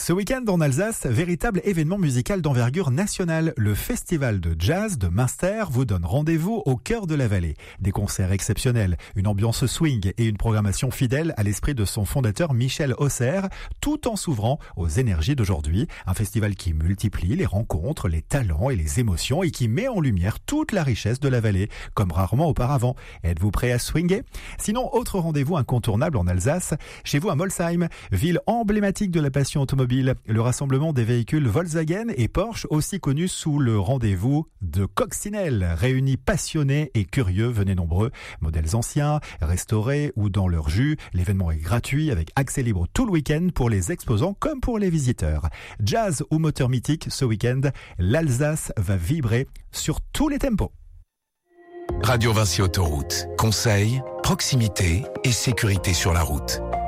Ce week-end en Alsace, véritable événement musical d'envergure nationale. Le festival de jazz de Münster vous donne rendez-vous au cœur de la vallée. Des concerts exceptionnels, une ambiance swing et une programmation fidèle à l'esprit de son fondateur Michel Hausser, tout en s'ouvrant aux énergies d'aujourd'hui. Un festival qui multiplie les rencontres, les talents et les émotions et qui met en lumière toute la richesse de la vallée, comme rarement auparavant. Êtes-vous prêt à swinger? Sinon, autre rendez-vous incontournable en Alsace, chez vous à Molsheim, ville emblématique de la passion automobile. Le rassemblement des véhicules Volkswagen et Porsche, aussi connus sous le rendez-vous de Coccinelle. Réunis passionnés et curieux, venez nombreux. Modèles anciens, restaurés ou dans leur jus. L'événement est gratuit avec accès libre tout le week-end pour les exposants comme pour les visiteurs. Jazz ou moteur mythique, ce week-end, l'Alsace va vibrer sur tous les tempos. Radio Vinci Autoroute. Conseils, proximité et sécurité sur la route.